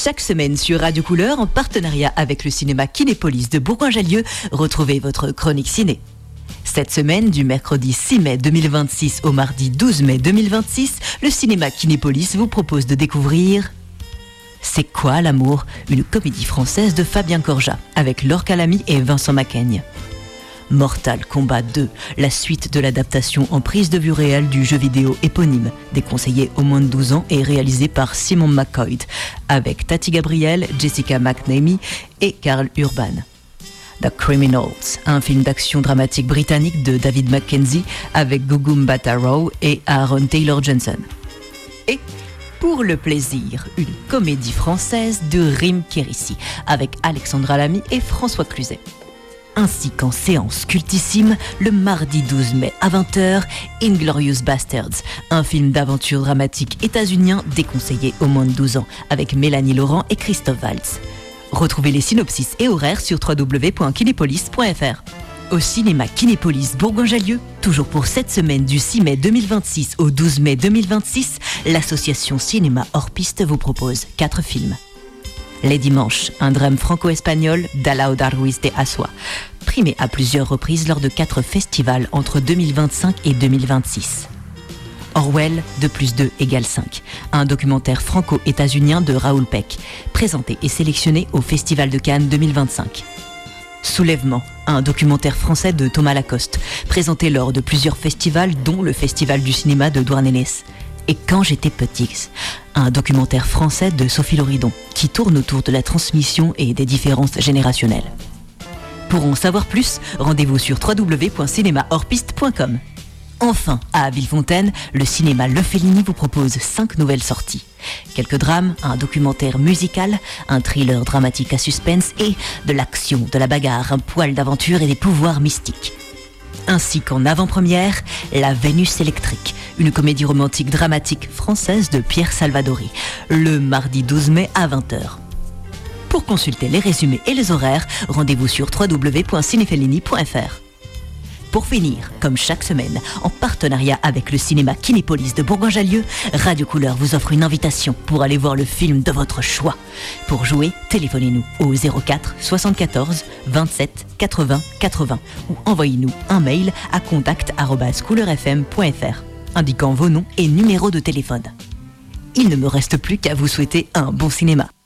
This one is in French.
Chaque semaine sur Radio Couleur, en partenariat avec le cinéma Kinépolis de Bourgoin-Jallieu, retrouvez votre chronique ciné. Cette semaine, du mercredi 6 mai 2026 au mardi 12 mai 2026, le cinéma Kinépolis vous propose de découvrir C'est quoi l'amour ? Une comédie française de Fabien Corja, avec Laure Calamy et Vincent Macaigne. Mortal Kombat 2, la suite de l'adaptation en prise de vue réelle du jeu vidéo éponyme, déconseillé aux moins de 12 ans et réalisé par Simon McCoy, avec Tati Gabriel, Jessica McNamee et Karl Urban. The Criminals, un film d'action dramatique britannique de David Mackenzie avec Gugum Bataro et Aaron Taylor-Johnson. Et pour le plaisir, une comédie française de Rim Kérissi avec Alexandra Lamy et François Cluzet. Ainsi qu'en séance cultissime, le mardi 12 mai à 20h, Inglourious Basterds, un film d'aventure dramatique états-unien déconseillé aux moins de 12 ans, avec Mélanie Laurent et Christophe Waltz. Retrouvez les synopsis et horaires sur www.kinepolis.fr. Au cinéma Kinépolis Bourgoin-Jallieu, toujours pour cette semaine du 6 mai 2026 au 12 mai 2026, l'association Cinéma Hors Piste vous propose 4 films. Les Dimanches, un drame franco-espagnol d'Alauda Ruiz de Asua, primé à plusieurs reprises lors de 4 festivals entre 2025 et 2026. Orwell, 2+2 = 5, un documentaire franco-états-unien de Raoul Peck, présenté et sélectionné au Festival de Cannes 2025. Soulèvement, un documentaire français de Thomas Lacoste, présenté lors de plusieurs festivals dont le Festival du cinéma de Douarnenez. Et Quand j'étais petite, un documentaire français de Sophie Loridon qui tourne autour de la transmission et des différences générationnelles. Pour en savoir plus, rendez-vous sur www.cinémahorspiste.com. Enfin, à Villefontaine, le cinéma Le Fellini vous propose 5 nouvelles sorties. Quelques drames, un documentaire musical, un thriller dramatique à suspense et de l'action, de la bagarre, un poil d'aventure et des pouvoirs mystiques. Ainsi qu'en avant-première, La Vénus électrique, une comédie romantique dramatique française de Pierre Salvadori, le mardi 12 mai à 20h. Pour consulter les résumés et les horaires, rendez-vous sur www.cinefellini.fr. Pour finir, comme chaque semaine, en partenariat avec le cinéma Kinépolis de Bourgoin-Jallieu, Radio Couleur vous offre une invitation pour aller voir le film de votre choix. Pour jouer, téléphonez-nous au 04 74 27 80 80 ou envoyez-nous un mail à contact@couleurfm.fr indiquant vos noms et numéros de téléphone. Il ne me reste plus qu'à vous souhaiter un bon cinéma.